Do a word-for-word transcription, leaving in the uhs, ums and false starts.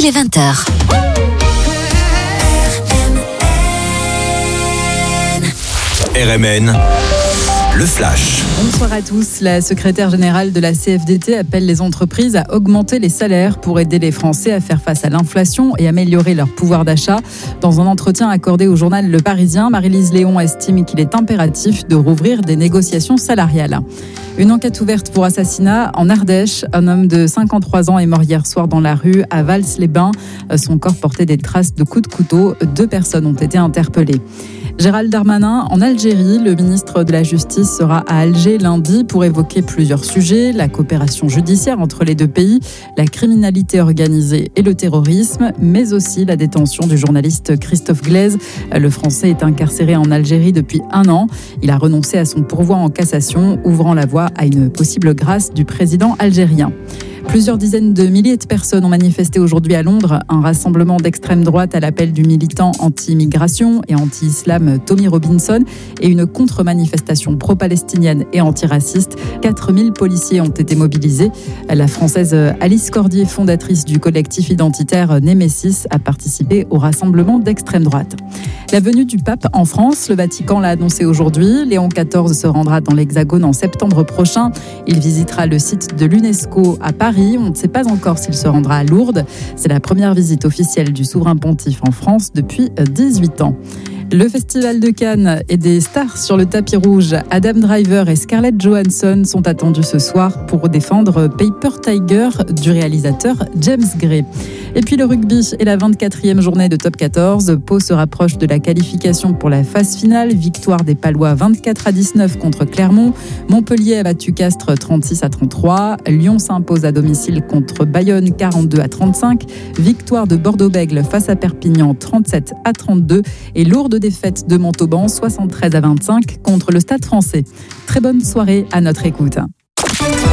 il est vingt heures. R M N, le flash. Bonsoir à tous. La secrétaire générale de la C F D T appelle les entreprises à augmenter les salaires pour aider les Français à faire face à l'inflation et améliorer leur pouvoir d'achat. Dans un entretien accordé au journal Le Parisien, Marie-Lise Léon estime qu'il est impératif de rouvrir des négociations salariales. Une enquête ouverte pour assassinat en Ardèche. Un homme de cinquante-trois ans est mort hier soir dans la rue à Vals-les-Bains. Son corps portait des traces de coups de couteau. Deux personnes ont été interpellées. Gérald Darmanin en Algérie. Le ministre de la Justice sera à Alger lundi pour évoquer plusieurs sujets. La coopération judiciaire entre les deux pays, la criminalité organisée et le terrorisme, mais aussi la détention du journaliste Christophe Glaise. Le Français est incarcéré en Algérie depuis un an. Il a renoncé à son pourvoi en cassation, ouvrant la voie à une possible grâce du président algérien. Plusieurs dizaines de milliers de personnes ont manifesté aujourd'hui à Londres, un rassemblement d'extrême droite à l'appel du militant anti-immigration et anti-islam Tommy Robinson et une contre-manifestation pro-palestinienne et antiraciste. quatre mille policiers ont été mobilisés. La Française Alice Cordier, fondatrice du collectif identitaire Némésis, a participé au rassemblement d'extrême droite. La venue du pape en France, le Vatican l'a annoncé aujourd'hui. Léon quatorze se rendra dans l'Hexagone en septembre prochain. Il visitera le site de l'UNESCO à Paris. On ne sait pas encore s'il se rendra à Lourdes. C'est la première visite officielle du souverain pontife en France depuis dix-huit ans. Le Festival de Cannes et des stars sur le tapis rouge. Adam Driver et Scarlett Johansson sont attendus ce soir pour défendre Paper Tiger du réalisateur James Gray. Et puis le rugby et la vingt-quatrième journée de Top quatorze. Pau se rapproche de la qualification pour la phase finale. Victoire des Palois vingt-quatre à dix-neuf contre Clermont. Montpellier a battu Castres trente-six à trente-trois. Lyon s'impose à domicile contre Bayonne quarante-deux à trente-cinq. Victoire de Bordeaux-Bègles face à Perpignan trente-sept à trente-deux. Et lourde défaite de Montauban soixante-treize à vingt-cinq contre le Stade Français. Très bonne soirée à notre écoute.